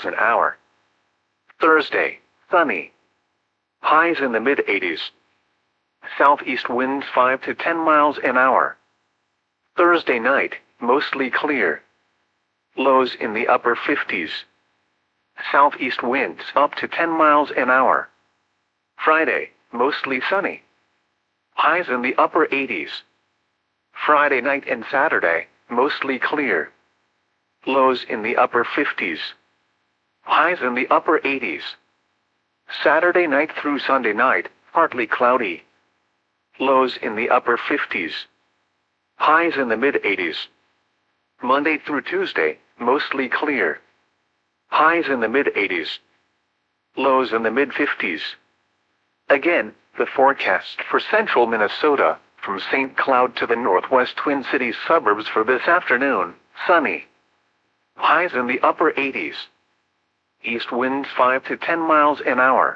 miles an hour. Thursday, sunny. Highs in the mid-80s. Southeast winds 5 to 10 miles an hour. Thursday night, mostly clear. Lows in the upper 50s. Southeast winds up to 10 miles an hour. Friday, mostly sunny. Highs in the upper 80s. Friday night and Saturday, mostly clear. Lows in the upper 50s. Highs in the upper 80s. Saturday night through Sunday night, partly cloudy. Lows in the upper 50s. Highs in the mid-80s. Monday through Tuesday, mostly clear. Highs in the mid-80s. Lows in the mid-50s. Again, the forecast for central Minnesota, from St. Cloud to the northwest Twin Cities suburbs for this afternoon, sunny. Highs in the upper 80s. East winds 5 to 10 miles an hour.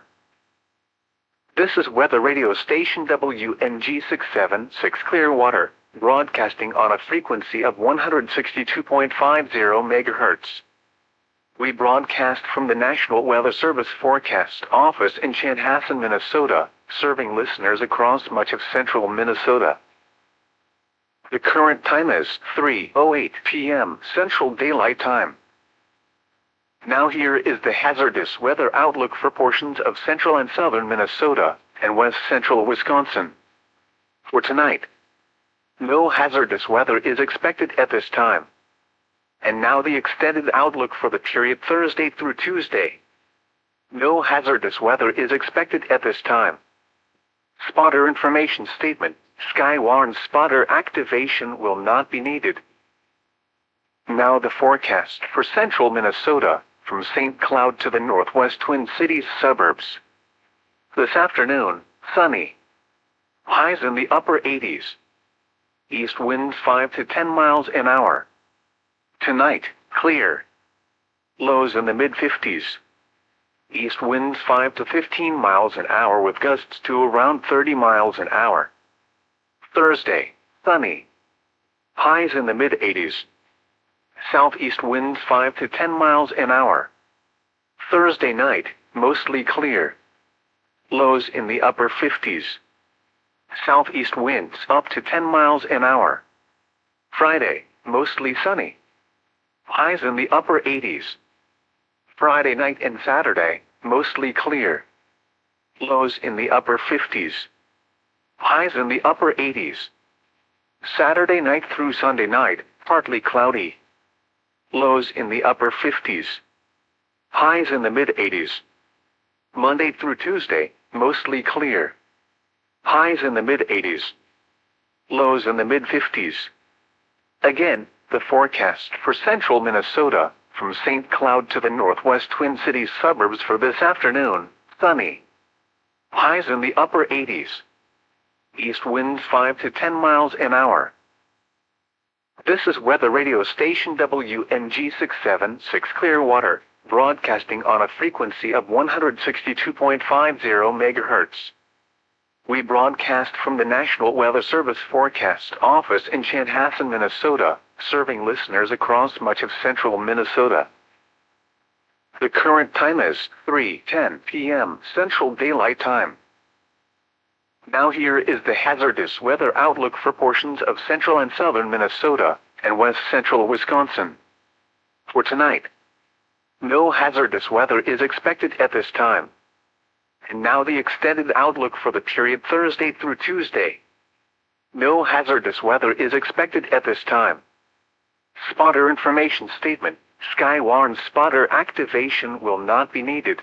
This is weather radio station WNG 676 Clearwater, broadcasting on a frequency of 162.50 MHz. We broadcast from the National Weather Service Forecast Office in Chanhassen, Minnesota, serving listeners across much of central Minnesota. The current time is 3:08 p.m. Central Daylight Time. Now here is the hazardous weather outlook for portions of central and southern Minnesota and west central Wisconsin. For tonight, no hazardous weather is expected at this time. And now the extended outlook for the period Thursday through Tuesday. No hazardous weather is expected at this time. Spotter information statement: Skywarn spotter activation will not be needed. Now the forecast for central Minnesota, from St. Cloud to the northwest Twin Cities suburbs. This afternoon, sunny. Highs in the upper 80s. East winds 5 to 10 miles an hour. Tonight, clear. Lows in the mid-50s. East winds 5 to 15 miles an hour with gusts to around 30 miles an hour. Thursday, sunny. Highs in the mid-80s. Southeast winds 5 to 10 miles an hour. Thursday night, mostly clear. Lows in the upper 50s. Southeast winds up to 10 miles an hour. Friday, mostly sunny. Highs in the upper 80s. Friday night and Saturday, mostly clear. Lows in the upper 50s. Highs in the upper 80s. Saturday night through Sunday night, partly cloudy. Lows in the upper 50s. Highs in the mid-80s. Monday through Tuesday, mostly clear. Highs in the mid-80s. Lows in the mid-50s. Again, the forecast for central Minnesota, from St. Cloud to the northwest Twin Cities suburbs for this afternoon, sunny. Highs in the upper 80s. East winds 5 to 10 miles an hour. This is weather radio station WNG 676 Clearwater, broadcasting on a frequency of 162.50 MHz. We broadcast from the National Weather Service Forecast Office in Chanhassen, Minnesota, serving listeners across much of central Minnesota. The current time is 3:10 p.m. Central Daylight Time. Now here is the hazardous weather outlook for portions of central and southern Minnesota and west central Wisconsin. For tonight, no hazardous weather is expected at this time. And now the extended outlook for the period Thursday through Tuesday. No hazardous weather is expected at this time. Spotter information statement: Skywarn spotter activation will not be needed.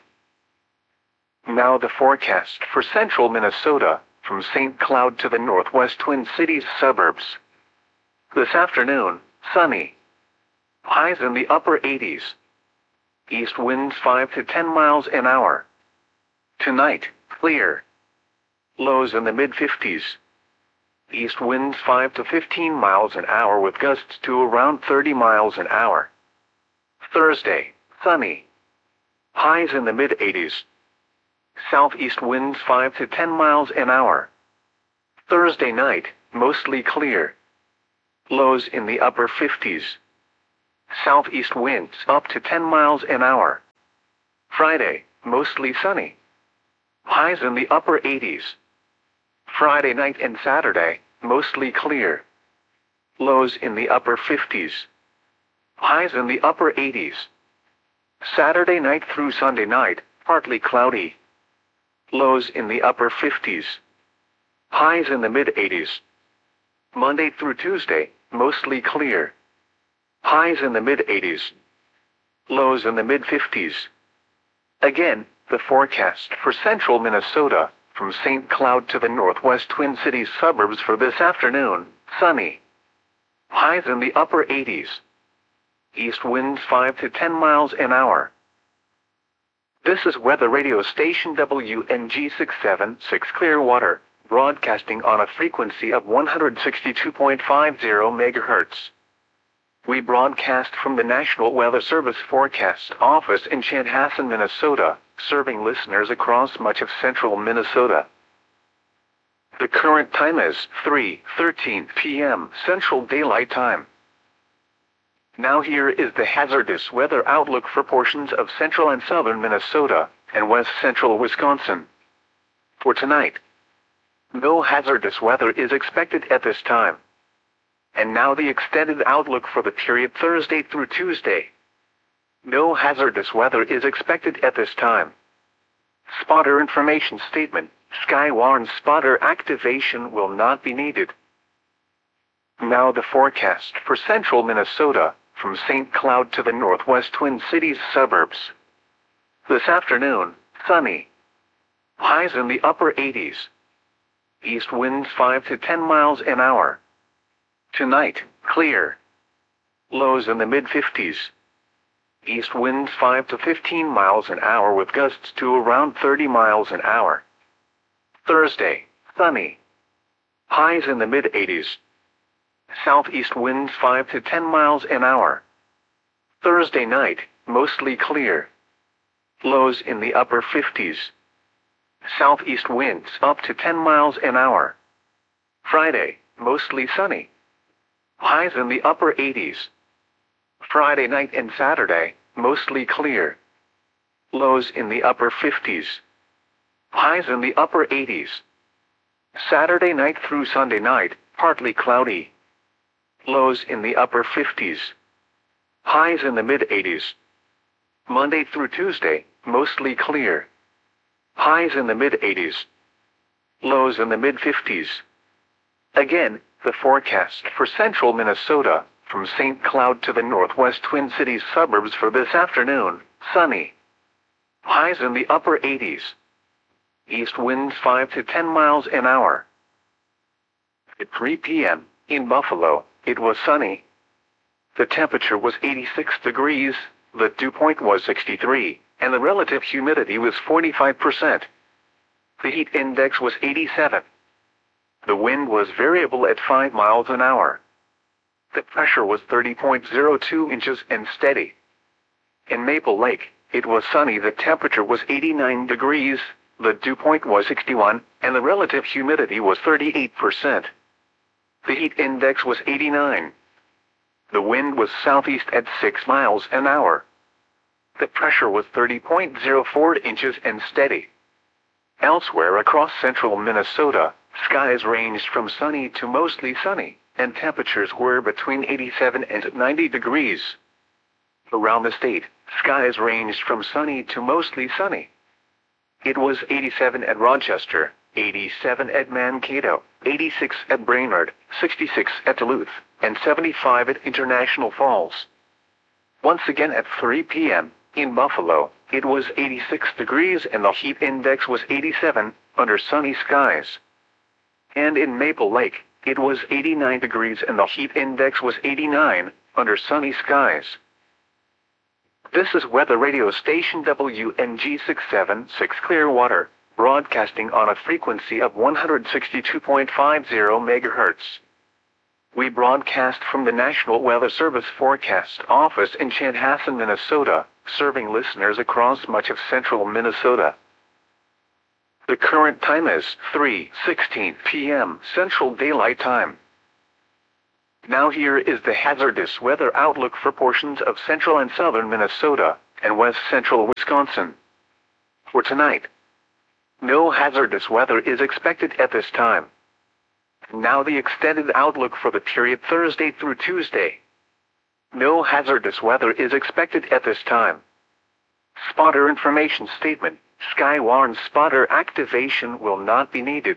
Now the forecast for central Minnesota, from St. Cloud to the northwest Twin Cities suburbs. This afternoon, sunny. Highs in the upper 80s. East winds 5 to 10 miles an hour. Tonight, clear. Lows in the mid-50s. East winds 5 to 15 miles an hour with gusts to around 30 miles an hour. Thursday, sunny. Highs in the mid-80s. Southeast winds 5 to 10 miles an hour. Thursday night, mostly clear. Lows in the upper 50s. Southeast winds up to 10 miles an hour. Friday, mostly sunny. Highs in the upper 80s. Friday night and Saturday, mostly clear. Lows in the upper 50s. Highs in the upper 80s. Saturday night through Sunday night, partly cloudy. Lows in the upper 50s. Highs in the mid-80s. Monday through Tuesday, mostly clear. Highs in the mid-80s. Lows in the mid-50s. Again, the forecast for central Minnesota, from St. Cloud to the northwest Twin Cities suburbs for this afternoon, sunny. Highs in the upper 80s. East winds 5 to 10 miles an hour. This is weather radio station WNG 676 Clearwater, broadcasting on a frequency of 162.50 MHz. We broadcast from the National Weather Service Forecast Office in Chanhassen, Minnesota, serving listeners across much of central Minnesota. The current time is 3:13 p.m. Central Daylight Time. Now here is the hazardous weather outlook for portions of central and southern Minnesota and west central Wisconsin. For tonight, no hazardous weather is expected at this time. And now the extended outlook for the period Thursday through Tuesday. No hazardous weather is expected at this time. Spotter information statement: Skywarn spotter activation will not be needed. Now the forecast for central Minnesota, from St. Cloud to the northwest Twin Cities suburbs. This afternoon, sunny. Highs in the upper 80s. East winds 5 to 10 miles an hour. Tonight, clear. Lows in the mid-50s. East winds 5 to 15 miles an hour with gusts to around 30 miles an hour. Thursday, sunny. Highs in the mid-80s. Southeast winds 5 to 10 miles an hour. Thursday night, mostly clear. Lows in the upper 50s. Southeast winds up to 10 miles an hour. Friday, mostly sunny. Highs in the upper 80s. Friday night and Saturday, mostly clear. Lows in the upper 50s. Highs in the upper 80s. Saturday night through Sunday night, partly cloudy. Lows in the upper 50s. Highs in the mid-80s. Monday through Tuesday, mostly clear. Highs in the mid-80s. Lows in the mid-50s. Again, the forecast for central Minnesota, from St. Cloud to the northwest Twin Cities suburbs for this afternoon, sunny. Highs in the upper 80s. East winds 5 to 10 miles an hour. At 3 p.m., in Buffalo, it was sunny. The temperature was 86 degrees, the dew point was 63, and the relative humidity was 45%. The heat index was 87. The wind was variable at 5 miles an hour. The pressure was 30.02 inches and steady. In Maple Lake, it was sunny. The temperature was 89 degrees, the dew point was 61, and the relative humidity was 38%. The heat index was 89. The wind was southeast at 6 miles an hour. The pressure was 30.04 inches and steady. Elsewhere across central Minnesota, skies ranged from sunny to mostly sunny, and temperatures were between 87 and 90 degrees. Around the state, skies ranged from sunny to mostly sunny. It was 87 at Rochester, 87 at Mankato, 86 at Brainerd, 66 at Duluth, and 75 at International Falls. Once again at 3 p.m., in Buffalo, it was 86 degrees and the heat index was 87, under sunny skies. And in Maple Lake, it was 89 degrees and the heat index was 89, under sunny skies. This is weather radio station WNG 676 Clearwater, broadcasting on a frequency of 162.50 MHz. We broadcast from the National Weather Service Forecast Office in Chanhassen, Minnesota, serving listeners across much of central Minnesota. The current time is 3:16 p.m. Central Daylight Time. Now here is the hazardous weather outlook for portions of central and southern Minnesota and west central Wisconsin. For tonight, no hazardous weather is expected at this time. Now the extended outlook for the period Thursday through Tuesday. No hazardous weather is expected at this time. Spotter information statement. Sky warns spotter activation will not be needed.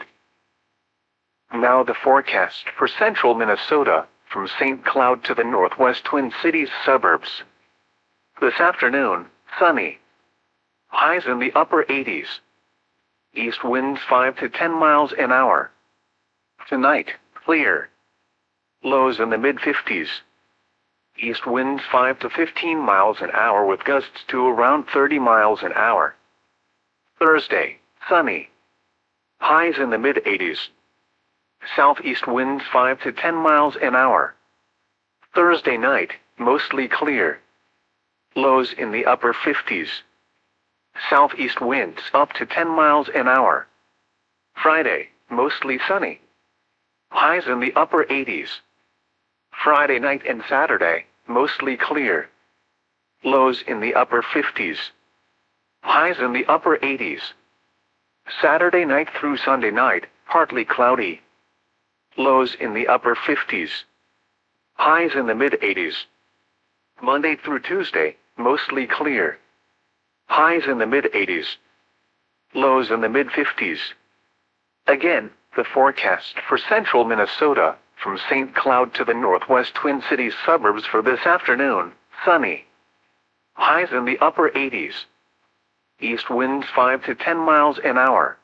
Now the forecast for central Minnesota, from St. Cloud to the northwest Twin Cities suburbs. This afternoon, sunny. Highs in the upper 80s. East winds 5 to 10 miles an hour. Tonight, clear. Lows in the mid-50s. East winds 5 to 15 miles an hour with gusts to around 30 miles an hour. Thursday, sunny. Highs in the mid-80s. Southeast winds 5 to 10 miles an hour. Thursday night, mostly clear. Lows in the upper 50s. Southeast winds up to 10 miles an hour. Friday, mostly sunny. Highs in the upper 80s. Friday night and Saturday, mostly clear. Lows in the upper 50s. Highs in the upper 80s. Saturday night through Sunday night, partly cloudy. Lows in the upper 50s. Highs in the mid-80s. Monday through Tuesday, mostly clear. Highs in the mid-80s. Lows in the mid-50s. Again, the forecast for central Minnesota, from St. Cloud to the northwest Twin Cities suburbs for this afternoon, sunny. Highs in the upper 80s. East winds 5 to 10 miles an hour.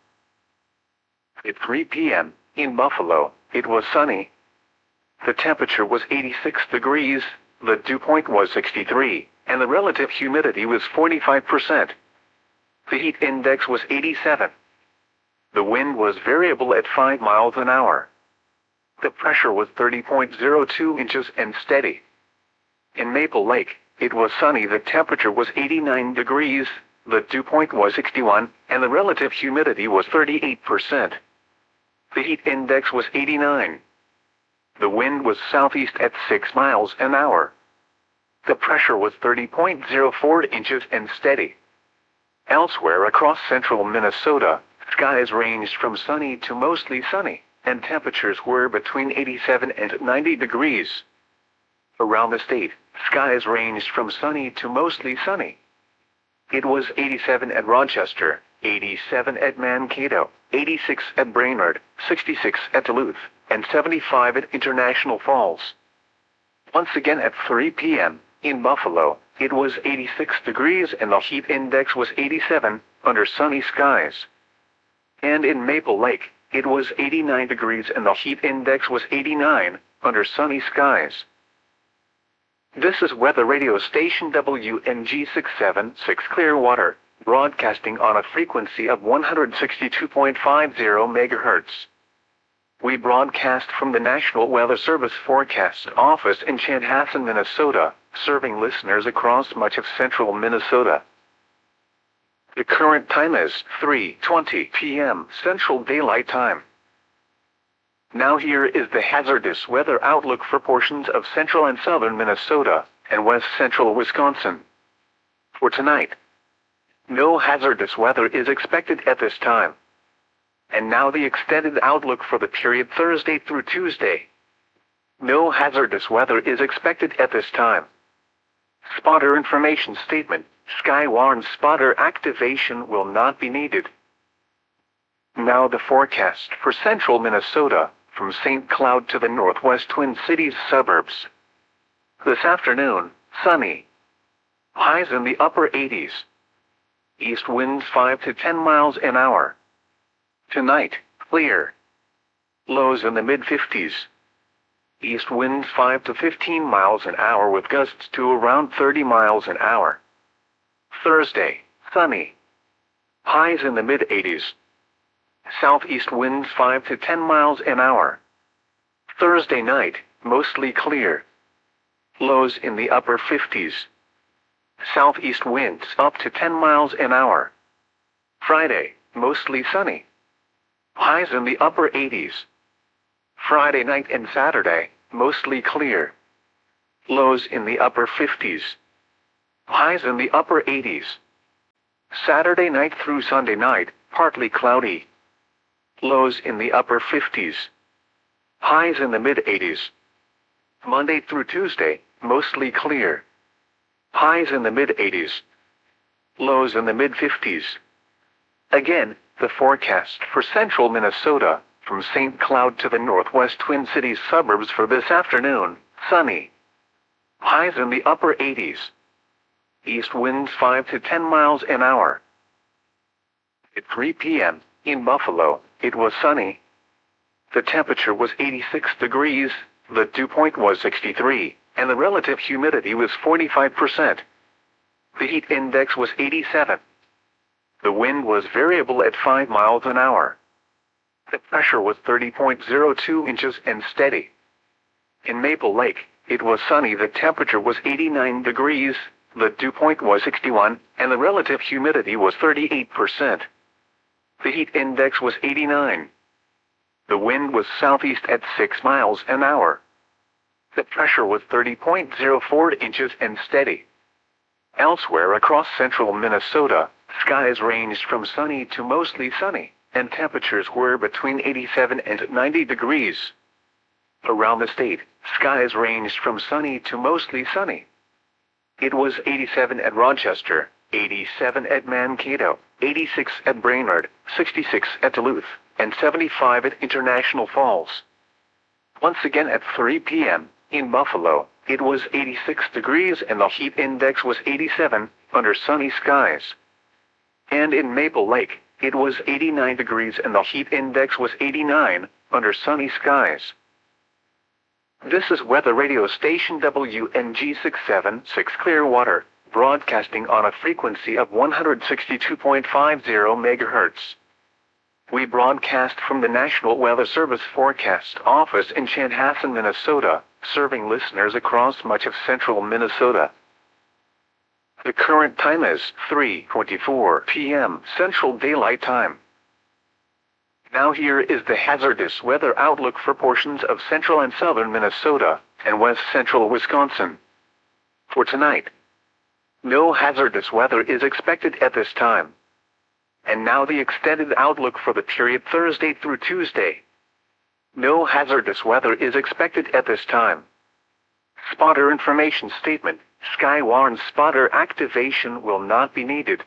At 3 p.m., in Buffalo, it was sunny. The temperature was 86 degrees, the dew point was 63, and the relative humidity was 45%. The heat index was 87. The wind was variable at 5 miles an hour. The pressure was 30.02 inches and steady. In Maple Lake, it was sunny. The temperature was 89 degrees, the dew point was 61, and the relative humidity was 38%. The heat index was 89. The wind was southeast at 6 miles an hour. The pressure was 30.04 inches and steady. Elsewhere across central Minnesota, skies ranged from sunny to mostly sunny, and temperatures were between 87 and 90 degrees. Around the state, skies ranged from sunny to mostly sunny. It was 87 at Rochester, 87 at Mankato, 86 at Brainerd, 66 at Duluth, and 75 at International Falls. Once again at 3 p.m., in Buffalo, it was 86 degrees and the heat index was 87, under sunny skies. And in Maple Lake, it was 89 degrees and the heat index was 89, under sunny skies. This is weather radio station WNG 676 Clearwater, broadcasting on a frequency of 162.50 MHz. We broadcast from the National Weather Service Forecast Office in Chanhassen, Minnesota, serving listeners across much of central Minnesota. The current time is 3:20 p.m. Central Daylight Time. Now here is the hazardous weather outlook for portions of central and southern Minnesota and west central Wisconsin. For tonight, no hazardous weather is expected at this time. And now the extended outlook for the period Thursday through Tuesday. No hazardous weather is expected at this time. Spotter information statement. Sky warns spotter activation will not be needed. Now the forecast for central Minnesota, from St. Cloud to the northwest Twin Cities suburbs. This afternoon, sunny. Highs in the upper 80s. East winds 5 to 10 miles an hour. Tonight, clear. Lows in the mid-50s. East winds 5 to 15 miles an hour with gusts to around 30 miles an hour. Thursday, sunny. Highs in the mid-80s. Southeast winds 5 to 10 miles an hour. Thursday night, mostly clear. Lows in the upper 50s. Southeast winds up to 10 miles an hour. Friday, mostly sunny. Highs in the upper 80s. Friday night and Saturday, mostly clear. Lows in the upper 50s. Highs in the upper 80s. Saturday night through Sunday night, partly cloudy. Lows in the upper 50s. Highs in the mid-80s. Monday through Tuesday, mostly clear. Highs in the mid-80s. Lows in the mid-50s. Again, the forecast for central Minnesota, from St. Cloud to the northwest Twin Cities suburbs for this afternoon, sunny. Highs in the upper 80s. East winds 5 to 10 miles an hour. At 3 p.m., in Buffalo, it was sunny. The temperature was 86 degrees, the dew point was 63, and the relative humidity was 45%. The heat index was 87. The wind was variable at 5 miles an hour. The pressure was 30.02 inches and steady. In Maple Lake, it was sunny. The temperature was 89 degrees, the dew point was 61, and the relative humidity was 38%. The heat index was 89. The wind was southeast at 6 miles an hour. The pressure was 30.04 inches and steady. Elsewhere across central Minnesota, skies ranged from sunny to mostly sunny, and temperatures were between 87 and 90 degrees. Around the state, skies ranged from sunny to mostly sunny. It was 87 at Rochester, 87 at Mankato, 86 at Brainerd, 66 at Duluth, and 75 at International Falls. Once again at 3 p.m., in Buffalo, it was 86 degrees and the heat index was 87, under sunny skies. And in Maple Lake, it was 89 degrees and the heat index was 89, under sunny skies. This is weather radio station WNG 676 Clearwater, broadcasting on a frequency of 162.50 MHz. We broadcast from the National Weather Service Forecast Office in Chanhassen, Minnesota, serving listeners across much of central Minnesota. The current time is 3:24 p.m. Central Daylight Time. Now here is the hazardous weather outlook for portions of central and southern Minnesota and west central Wisconsin. For tonight, no hazardous weather is expected at this time. And now the extended outlook for the period Thursday through Tuesday. No hazardous weather is expected at this time. Spotter information statement: Skywarn spotter activation will not be needed.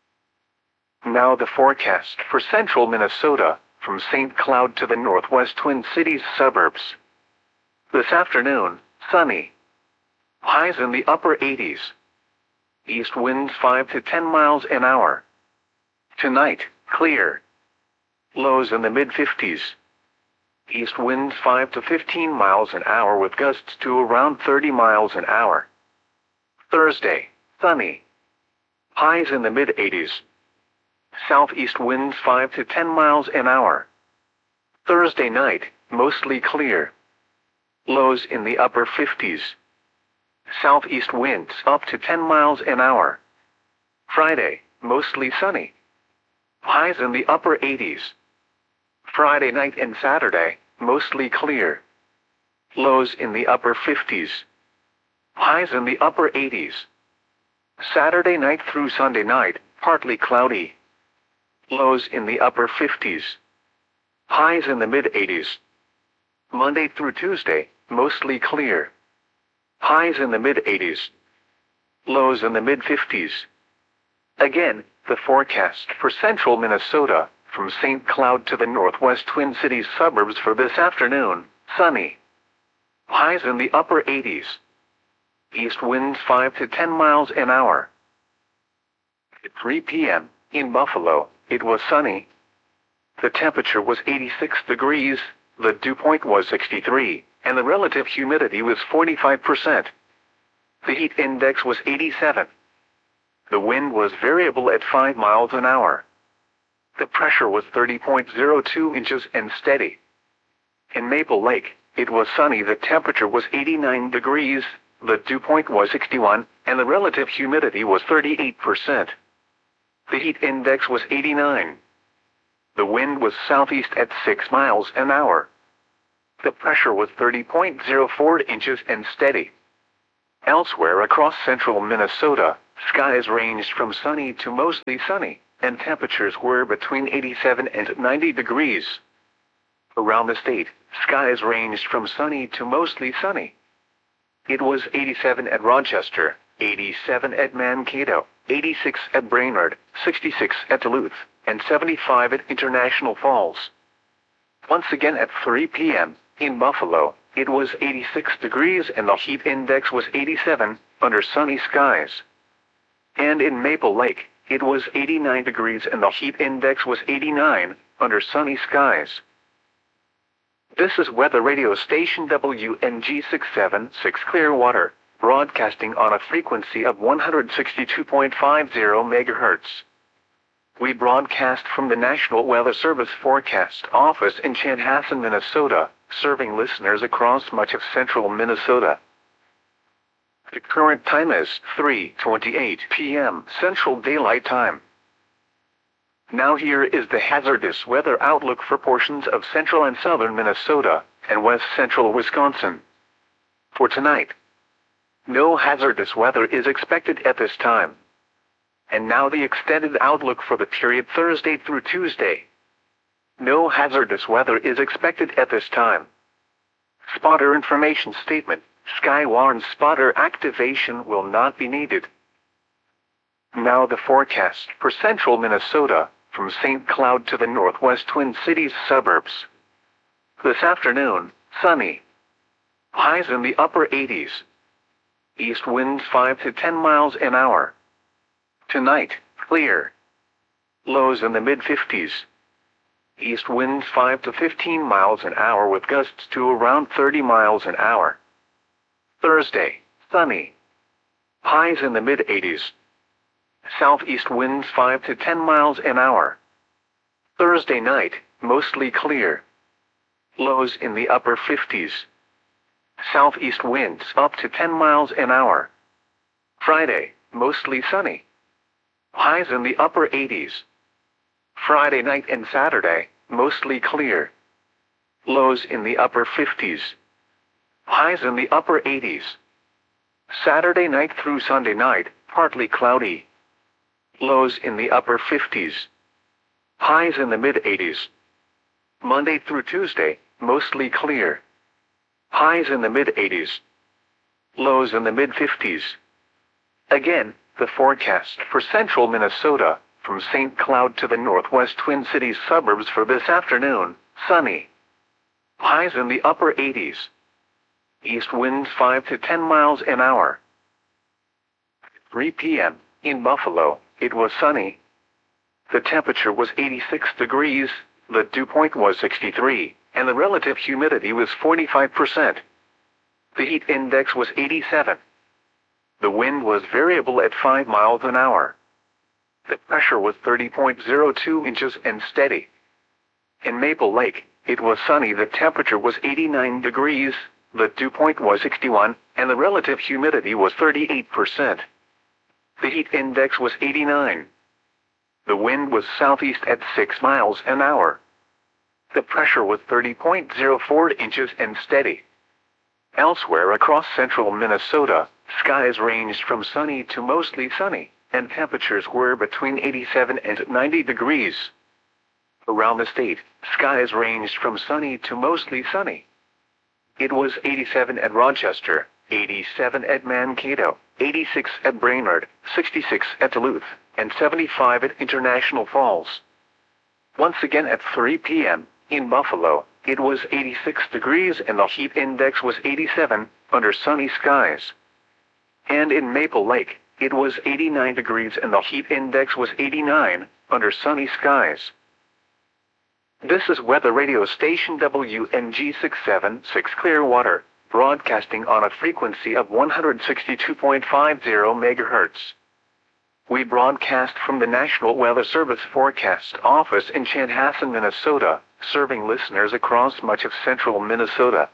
Now the forecast for central Minnesota, from St. Cloud to the northwest Twin Cities suburbs. This afternoon, sunny. Highs in the upper 80s. East winds 5 to 10 miles an hour. Tonight, clear. Lows in the mid-50s. East winds 5 to 15 miles an hour with gusts to around 30 miles an hour. Thursday, sunny. Highs in the mid-80s. Southeast winds 5 to 10 miles an hour. Thursday night, mostly clear. Lows in the upper 50s. Southeast winds up to 10 miles an hour. Friday, mostly sunny. Highs in the upper 80s. Friday night and Saturday, mostly clear. Lows in the upper 50s. Highs in the upper 80s. Saturday night through Sunday night, partly cloudy. Lows in the upper 50s. Highs in the mid-80s. Monday through Tuesday, mostly clear. Highs in the mid-80s. Lows in the mid-50s. Again, the forecast for central Minnesota, from St. Cloud to the northwest Twin Cities suburbs for this afternoon, sunny. Highs in the upper 80s. East winds 5 to 10 miles an hour. At 3 p.m., in Buffalo, it was sunny. The temperature was 86 degrees, the dew point was 63, and the relative humidity was 45%. The heat index was 87. The wind was variable at 5 miles an hour. The pressure was 30.02 inches and steady. In Maple Lake, it was sunny. The temperature was 89 degrees, the dew point was 61, and the relative humidity was 38%. The heat index was 89. The wind was southeast at 6 miles an hour. The pressure was 30.04 inches and steady. Elsewhere across central Minnesota, skies ranged from sunny to mostly sunny, and temperatures were between 87 and 90 degrees. Around the state, skies ranged from sunny to mostly sunny. It was 87 at Rochester, 87 at Mankato, 86 at Brainerd, 66 at Duluth, and 75 at International Falls. Once again at 3 p.m., in Buffalo, it was 86 degrees and the heat index was 87, under sunny skies. And in Maple Lake, it was 89 degrees and the heat index was 89, under sunny skies. This is weather radio station WNG 676 Clearwater, broadcasting on a frequency of 162.50 MHz. We broadcast from the National Weather Service Forecast Office in Chanhassen, Minnesota, serving listeners across much of central Minnesota. The current time is 3:28 p.m. Central Daylight Time. Now here is the hazardous weather outlook for portions of central and southern Minnesota and west central Wisconsin. For tonight, no hazardous weather is expected at this time. And now the extended outlook for the period Thursday through Tuesday. No hazardous weather is expected at this time. Spotter information statement. Skywarn spotter activation will not be needed. Now the forecast for central Minnesota, from St. Cloud to the northwest Twin Cities suburbs. This afternoon, sunny. Highs in the upper 80s. East winds 5 to 10 miles an hour. Tonight, clear. Lows in the mid-50s. East winds 5 to 15 miles an hour with gusts to around 30 miles an hour. Thursday, sunny. Highs in the mid-80s. Southeast winds 5 to 10 miles an hour. Thursday night, mostly clear. Lows in the upper 50s. Southeast winds up to 10 miles an hour. Friday, mostly sunny. Highs in the upper 80s. Friday night and Saturday, mostly clear. Lows in the upper 50s. Highs in the upper 80s. Saturday night through Sunday night, partly cloudy. Lows in the upper 50s. Highs in the mid-80s. Monday through Tuesday, mostly clear. Highs in the mid-80s. Lows in the mid-50s. Again, the forecast for central Minnesota, from St. Cloud to the northwest Twin Cities suburbs for this afternoon, sunny. Highs in the upper 80s. East winds 5 to 10 miles an hour. 3 p.m. in Buffalo, it was sunny. The temperature was 86 degrees, the dew point was 63, and the relative humidity was 45%. The heat index was 87. The wind was variable at 5 miles an hour. The pressure was 30.02 inches and steady. In Maple Lake, it was sunny. The temperature was 89 degrees, the dew point was 61, and the relative humidity was 38%. The heat index was 89. The wind was southeast at 6 miles an hour. The pressure was 30.04 inches and steady. Elsewhere across central Minnesota, skies ranged from sunny to mostly sunny, and temperatures were between 87 and 90 degrees. Around the state, skies ranged from sunny to mostly sunny. It was 87 at Rochester, 87 at Mankato, 86 at Brainerd, 66 at Duluth, and 75 at International Falls. Once again at 3 p.m., in Buffalo, it was 86 degrees and the heat index was 87, under sunny skies. And in Maple Lake, it was 89 degrees and the heat index was 89, under sunny skies. This is weather radio station WNG 676 Clearwater, broadcasting on a frequency of 162.50 MHz. We broadcast from the National Weather Service Forecast Office in Chanhassen, Minnesota, serving listeners across much of central Minnesota.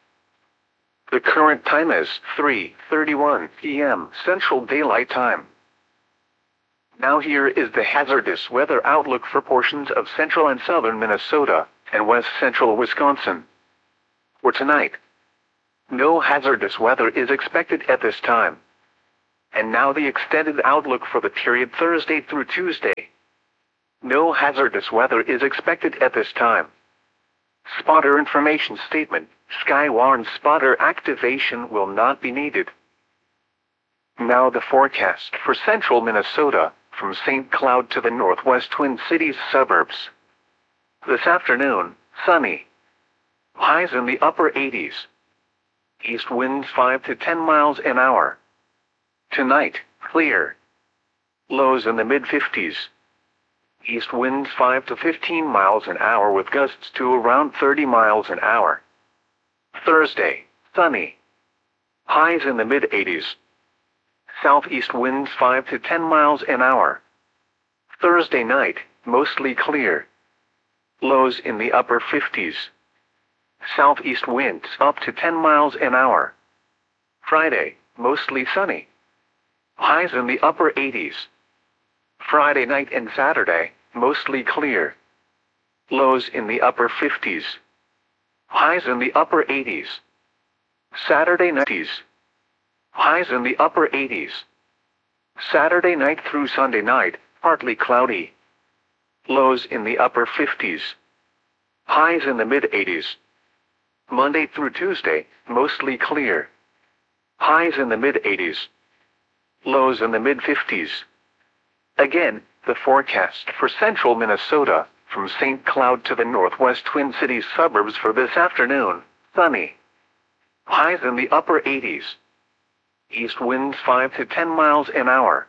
The current time is 3:31 p.m. Central Daylight Time. Now here is the hazardous weather outlook for portions of central and southern Minnesota and west central Wisconsin. For tonight, no hazardous weather is expected at this time. And now the extended outlook for the period Thursday through Tuesday. No hazardous weather is expected at this time. Spotter information statement. Skywarn spotter activation will not be needed. Now the forecast for central Minnesota, from St. Cloud to the northwest Twin Cities suburbs. This afternoon, sunny. Highs in the upper 80s. East winds 5 to 10 miles an hour. Tonight, clear. Lows in the mid-50s. East winds 5 to 15 miles an hour with gusts to around 30 miles an hour. Thursday, sunny. Highs in the mid-80s. Southeast winds 5 to 10 miles an hour. Thursday night, mostly clear. Lows in the upper 50s. Southeast winds up to 10 miles an hour. Friday, mostly sunny. Highs in the upper 80s. Friday night and Saturday, mostly clear. Lows in the upper 50s. Highs in the upper 80s. Saturday night. Highs in the upper 80s. Saturday night through Sunday night, partly cloudy. Lows in the upper 50s. Highs in the mid-80s. Monday through Tuesday, mostly clear. Highs in the mid-80s. Lows in the mid-50s. Again, the forecast for central Minnesota, from St. Cloud to the northwest Twin Cities suburbs for this afternoon, sunny. Highs in the upper 80s. East winds 5 to 10 miles an hour.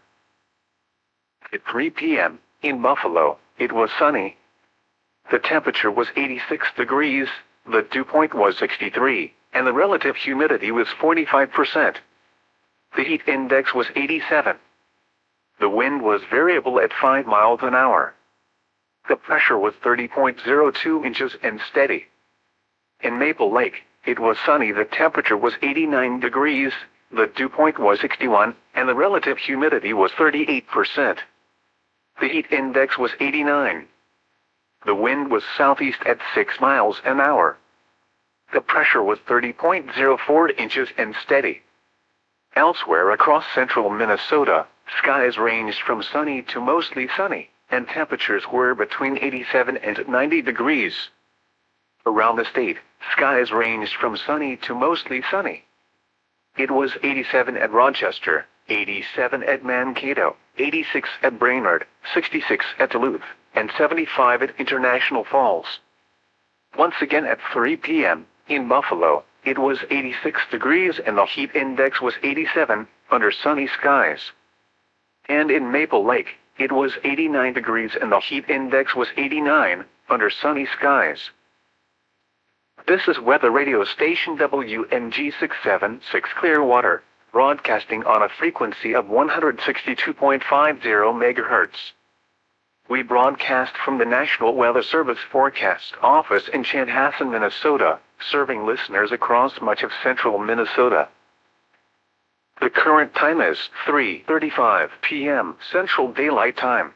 At 3 p.m., in Buffalo, it was sunny. The temperature was 86 degrees, the dew point was 63, and the relative humidity was 45%. The heat index was 87. The wind was variable at 5 miles an hour. The pressure was 30.02 inches and steady. In Maple Lake, it was sunny. The temperature was 89 degrees, the dew point was 61, and the relative humidity was 38%. The heat index was 89. The wind was southeast at 6 miles an hour. The pressure was 30.04 inches and steady. Elsewhere across central Minnesota, skies ranged from sunny to mostly sunny, and temperatures were between 87 and 90 degrees. Around the state, skies ranged from sunny to mostly sunny. It was 87 at Rochester, 87 at Mankato, 86 at Brainerd, 66 at Duluth, and 75 at International Falls. Once again at 3 p.m., in Buffalo, it was 86 degrees and the heat index was 87, under sunny skies. And in Maple Lake, it was 89 degrees and the heat index was 89, under sunny skies. This is weather radio station WNG 676 Clearwater, broadcasting on a frequency of 162.50 MHz. We broadcast from the National Weather Service Forecast Office in Chanhassen, Minnesota, serving listeners across much of central Minnesota. The current time is 3:35 p.m. Central Daylight Time.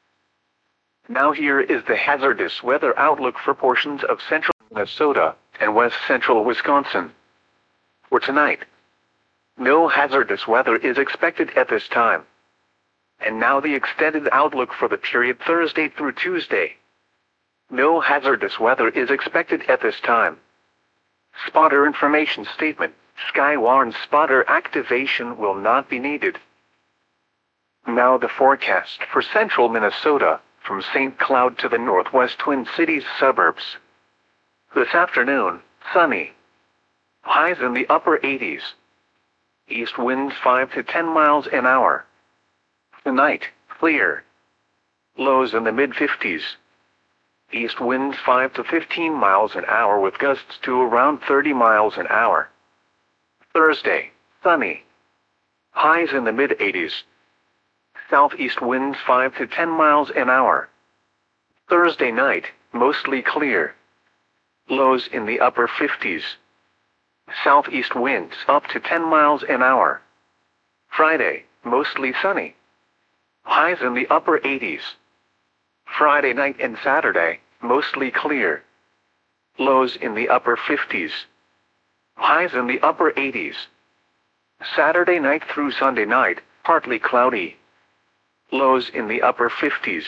Now here is the hazardous weather outlook for portions of central Minnesota and west central Wisconsin. For tonight, no hazardous weather is expected at this time. And now the extended outlook for the period Thursday through Tuesday. No hazardous weather is expected at this time. Spotter information statement. Skywarn spotter activation will not be needed. Now the forecast for central Minnesota, from St. Cloud to the northwest Twin Cities suburbs. This afternoon, sunny. Highs in the upper 80s. East winds 5 to 10 miles an hour. Tonight, clear. Lows in the mid-50s. East winds 5 to 15 miles an hour with gusts to around 30 miles an hour. Thursday, sunny. Highs in the mid-80s. Southeast winds 5 to 10 miles an hour. Thursday night, mostly clear. Lows in the upper 50s. Southeast winds up to 10 miles an hour. Friday, mostly sunny. Highs in the upper 80s. Friday night and Saturday, mostly clear. Lows in the upper 50s. Highs in the upper 80s. Saturday night through Sunday night, partly cloudy. Lows in the upper 50s.